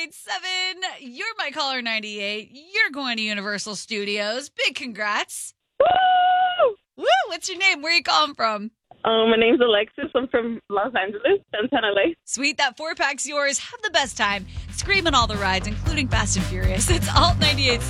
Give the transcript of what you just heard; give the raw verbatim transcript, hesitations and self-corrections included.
eight seven. You're my caller ninety-eight. You're going to Universal Studios. Big congrats. Woo! Woo! What's your name? Where are you calling from? Um, my name's Alexis. I'm from Los Angeles, downtown L A. Sweet, that four-pack's yours. Have the best time. Scream on all the rides, including Fast and Furious. It's Alt ninety-eight.